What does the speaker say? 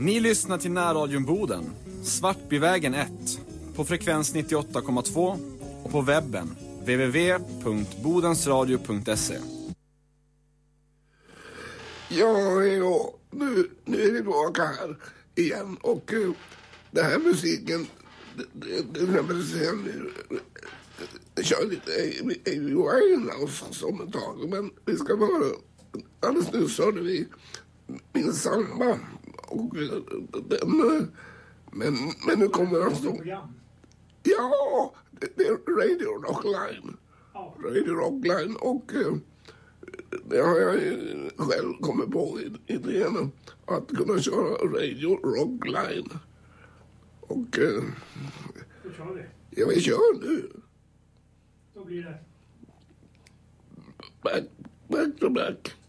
Ni lyssnar till Närradion Boden, Svartbyvägen 1, på frekvens 98,2 och på webben www.bodensradio.se. Ja, nu är vi tillbaka här igen och den här musiken, jag kör lite Amy Winehouse som ett tag, men vi ska vara, alldeles nyss hörde vi min samba och den, men nu kommer alltså, ja, det är Radio Rockline. Radio Rockline och det har jag själv kommit på idén att kunna köra Radio Rockline. Och Då kör vi. Ja, vi kör nu. Då blir det Back to back.